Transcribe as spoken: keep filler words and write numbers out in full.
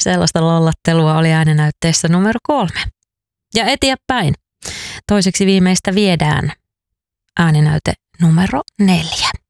Sellaista lollattelua oli ääninäytteessä numero kolme. Ja eteenpäin. Toiseksi viimeistä viedään ääninäyte numero neljä.